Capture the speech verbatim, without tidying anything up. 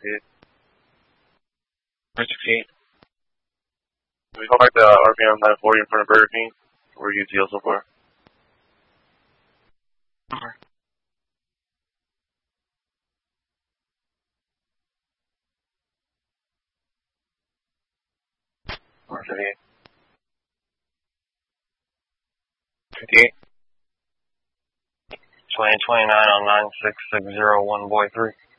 sixty-eight. one sixty-eight. We call back the R P M nine forty in front of Burger King. Where are you T L so far? Okay. one fifty-eight. fifty-eight. twenty twenty-nine on nine six six zero one boy three.